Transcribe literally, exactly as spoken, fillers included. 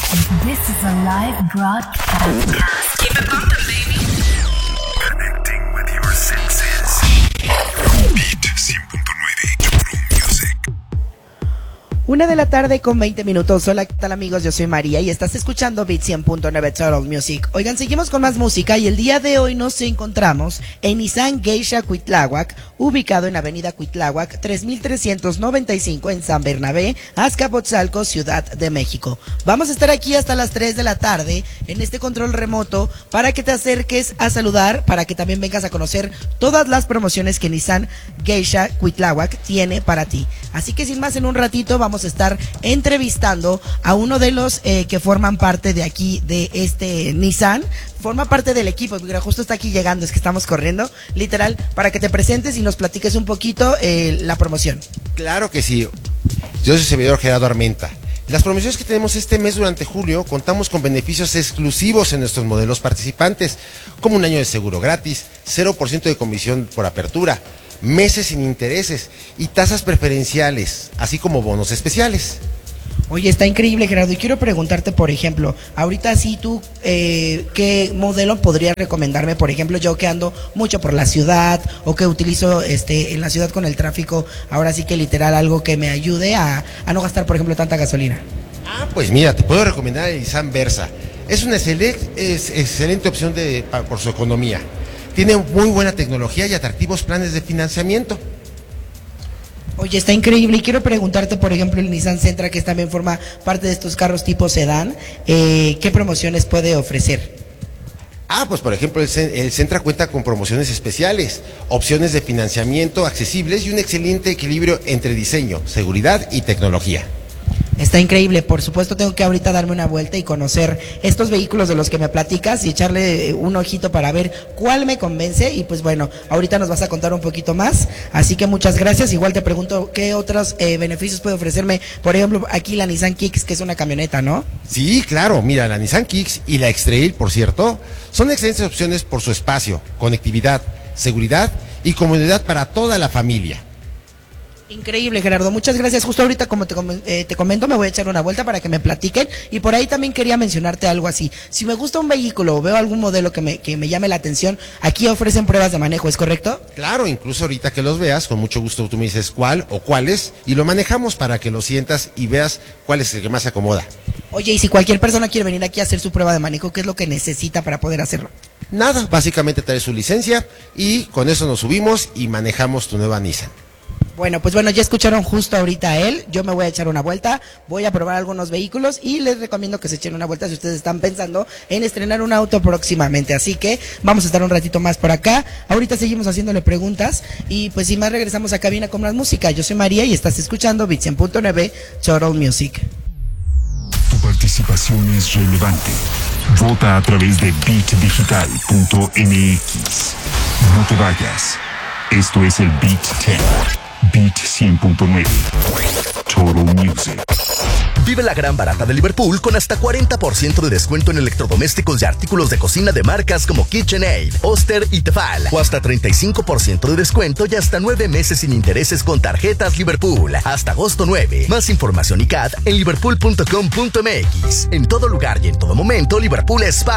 This is a live broadcast. Keep it bumping, baby. Connecting with your senses. Beat cien punto nueve Total Music. Una de la tarde con veinte minutos. Hola, ¿qué tal amigos? Yo soy María y estás escuchando Beat cien punto nueve Total Music. Oigan, seguimos con más música y el día de hoy nos encontramos en Nissan Geisha Cuitláhuac, ubicado en Avenida Cuitláhuac tres mil trescientos noventa y cinco en San Bernabé, Azcapotzalco, Ciudad de México. Vamos a estar aquí hasta las tres de la tarde en este control remoto para que te acerques a saludar, para que también vengas a conocer todas las promociones que Nissan Geisha Cuitláhuac tiene para ti. Así que sin más, en un ratito vamos a estar entrevistando a uno de los eh, que forman parte de aquí, de este Nissan. Forma parte del equipo, mira, justo está aquí llegando, es que estamos corriendo, literal, para que te presentes y nos platiques un poquito eh, la promoción. Claro que sí. Yo soy el servidor Gerardo Armenta. Las promociones que tenemos este mes durante julio, contamos con beneficios exclusivos en nuestros modelos participantes, como un año de seguro gratis, cero por ciento de comisión por apertura, meses sin intereses y tasas preferenciales, así como bonos especiales. Oye, está increíble, Gerardo, y quiero preguntarte, por ejemplo, ahorita sí tú, eh, ¿qué modelo podrías recomendarme? Por ejemplo, yo que ando mucho por la ciudad, o que utilizo este en la ciudad con el tráfico, ahora sí que literal algo que me ayude a, a no gastar, por ejemplo, tanta gasolina. Ah, pues mira, te puedo recomendar el Nissan Versa. Es una excelente, es excelente opción de, por su economía. Tiene muy buena tecnología y atractivos planes de financiamiento. Oye, está increíble, y quiero preguntarte, por ejemplo, el Nissan Sentra, que también forma parte de estos carros tipo sedán, eh, ¿qué promociones puede ofrecer? Ah, pues por ejemplo, el, el Sentra cuenta con promociones especiales, opciones de financiamiento accesibles y un excelente equilibrio entre diseño, seguridad y tecnología. Está increíble, por supuesto tengo que ahorita darme una vuelta y conocer estos vehículos de los que me platicas y echarle un ojito para ver cuál me convence, y pues bueno, ahorita nos vas a contar un poquito más, así que muchas gracias. Igual te pregunto, ¿qué otros eh, beneficios puede ofrecerme? Por ejemplo, aquí la Nissan Kicks, que es una camioneta, ¿no? Sí, claro, mira, la Nissan Kicks y la X-Trail, por cierto, son excelentes opciones por su espacio, conectividad, seguridad y comodidad para toda la familia. Increíble, Gerardo, muchas gracias. Justo ahorita, como te, eh, te comento, me voy a echar una vuelta para que me platiquen, y por ahí también quería mencionarte algo así. Si me gusta un vehículo o veo algún modelo que me, que me llame la atención, aquí ofrecen pruebas de manejo, ¿es correcto? Claro, incluso ahorita que los veas, con mucho gusto tú me dices cuál o cuáles y lo manejamos para que lo sientas y veas cuál es el que más se acomoda. Oye, y si cualquier persona quiere venir aquí a hacer su prueba de manejo, ¿qué es lo que necesita para poder hacerlo? Nada, básicamente trae su licencia y con eso nos subimos y manejamos tu nueva Nissan. Bueno, pues bueno, ya escucharon justo ahorita a él. Yo me voy a echar una vuelta, voy a probar algunos vehículos y les recomiendo que se echen una vuelta si ustedes están pensando en estrenar un auto próximamente. Así que vamos a estar un ratito más por acá. Ahorita seguimos haciéndole preguntas y pues sin más regresamos a cabina con más música. Yo soy María y estás escuchando Beat cien punto nueve Total Music. Tu participación es relevante. Vota a través de beat digital punto m x. No te vayas. Esto es el Beat diez. Beat cien punto nueve Total Music. Vive la gran barata de Liverpool con hasta cuarenta por ciento de descuento en electrodomésticos y artículos de cocina de marcas como KitchenAid, Oster y Tefal. O hasta treinta y cinco por ciento de descuento y hasta nueve meses sin intereses con tarjetas Liverpool. Hasta agosto nueve. Más información y C A D en liverpool punto com punto m x. En todo lugar y en todo momento, Liverpool es parte